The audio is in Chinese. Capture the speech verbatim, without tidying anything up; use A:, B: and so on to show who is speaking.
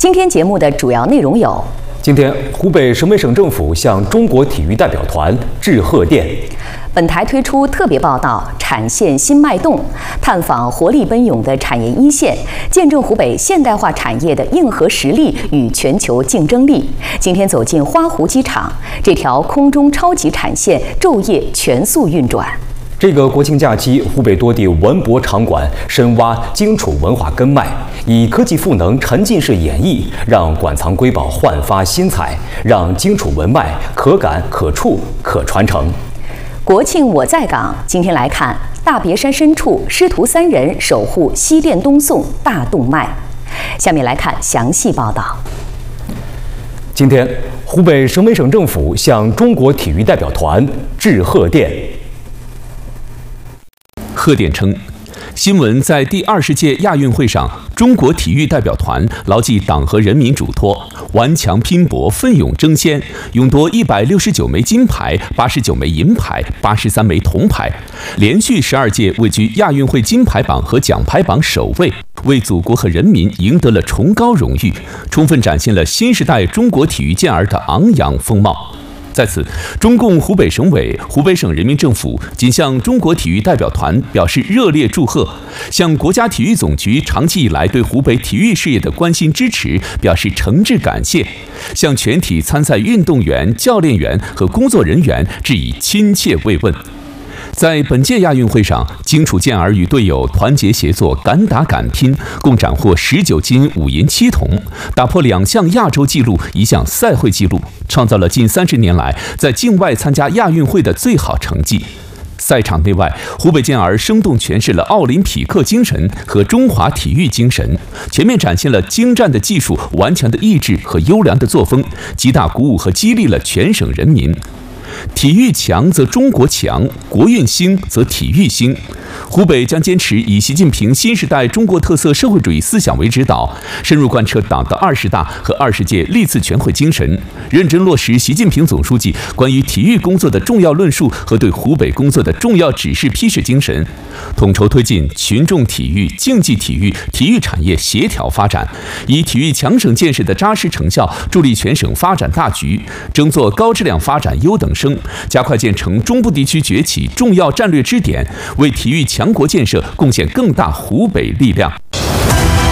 A: 今天节目的主要内容有：
B: 今天，湖北省委省政府向中国体育代表团致贺电。
A: 本台推出特别报道《产线新脉动》，探访活力奔涌的产业一线，见证湖北现代化产业的硬核实力与全球竞争力。今天走进花湖机场，这条空中超级产线昼夜全速运转。
B: 这个国庆假期，湖北多地文博场馆深挖荆楚文化根脉，以科技赋能沉浸式演绎，让馆藏瑰宝焕发新彩，让荆楚文脉可感可触可传承。
A: 国庆我在岗，今天来看大别山深处，师徒三人守护西滇东宋大动脉。下面来看详细报道。
B: 今天，湖北省委省政府向中国体育代表团致贺电。
C: 贺电称，新闻在第二十届亚运会上，中国体育代表团牢记党和人民嘱托，顽强拼搏，奋勇争先，勇夺一百六十九枚金牌、八十九枚银牌、八十三枚铜牌，连续十二届位居亚运会金牌榜和奖牌榜首位，为祖国和人民赢得了崇高荣誉，充分展现了新时代中国体育健儿的昂扬风貌。在此，中共湖北省委、湖北省人民政府仅向中国体育代表团表示热烈祝贺，向国家体育总局长期以来对湖北体育事业的关心支持表示诚挚感谢，向全体参赛运动员、教练员和工作人员致以亲切慰问。在本届亚运会上，荆楚健儿与队友团结协作，敢打敢拼，共斩获十九金、五银、七铜，打破两项亚洲纪录、一项赛会纪录，创造了近三十年来在境外参加亚运会的最好成绩。赛场内外，湖北健儿生动诠释了奥林匹克精神和中华体育精神，全面展现了精湛的技术、顽强的意志和优良的作风，极大鼓舞和激励了全省人民。体育强则中国强，国运兴则体育兴。湖北将坚持以习近平新时代中国特色社会主义思想为指导，深入贯彻党的二十大和二十届历次全会精神，认真落实习近平总书记关于体育工作的重要论述和对湖北工作的重要指示批示精神，统筹推进群众体育、竞技体育、体育产业协调发展，以体育强省建设的扎实成效助力全省发展大局，争做高质量发展优等生，加快建成中部地区崛起重要战略支点，为体育强国建设贡献更大湖北力量。